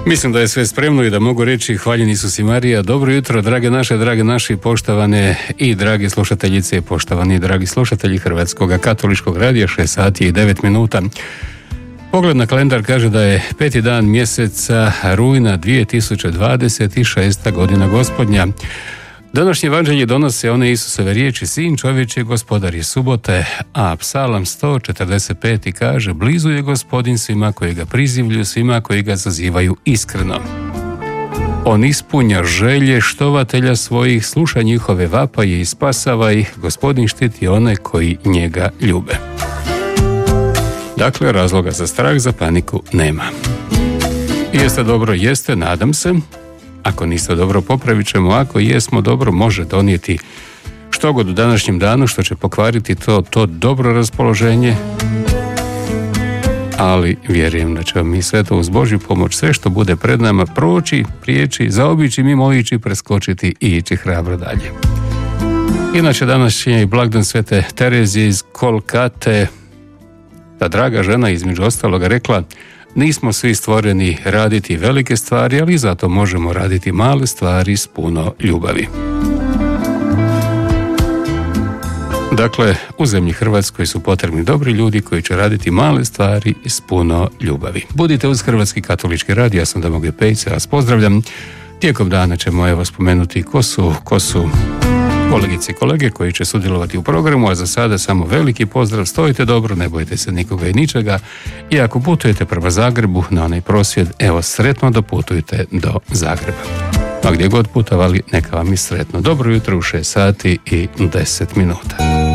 Mislim da je sve spremno i da mogu reći hvaljen Isus i Marija. Dobro jutro, drage naši, poštovane i dragi slušateljice i poštovani i dragi slušatelji Hrvatskog katoličkog radija, 6 sati i 9 minuta. Pogled na kalendar kaže da je 5. dan mjeseca rujna 2026. godina gospodnja. Današnje evanđelje donose one Isusove riječi: Sin čovječji, gospodar je subote, a Psalam 145. kaže: blizu je Gospodin svima koji ga prizivljuju, svima koji ga zazivaju iskreno. On ispunja želje štovatelja svojih, sluša njihove vapaje i spasava ih. Gospodin štiti one koji njega ljube. Dakle, razloga za strah, za paniku nema. Jeste dobro? Jeste, nadam se. Ako niste dobro, popravit ćemo. Ako jesmo dobro, može donijeti štogod u današnjem danu, što će pokvariti to dobro raspoloženje. Ali vjerujem da ćemo mi sve to uz Božju pomoć, sve što bude pred nama, proći, prijeći, zaobići, mimoići, preskočiti i ići hrabro dalje. Inače, danas je i blagdan Svete Terezije iz Kolkate. Ta draga žena između ostaloga rekla: nismo svi stvoreni raditi velike stvari, ali zato možemo raditi male stvari s puno ljubavi. Dakle, u zemlji Hrvatskoj su potrebni dobri ljudi koji će raditi male stvari s puno ljubavi. Budite uz Hrvatski katolički radio, ja sam Domagoj Pejce, vas pozdravljam. Tijekom dana ćemo spomenuti ko su kolegice i kolege koji će sudjelovati u programu, a za sada samo veliki pozdrav, stojite dobro, ne bojte se nikoga i ničega, i ako putujete prema Zagrebu na onaj prosvjed, sretno doputujte do Zagreba. A gdje god putovali, neka vam je sretno. Dobro jutro u 6 sati i 10 minuta.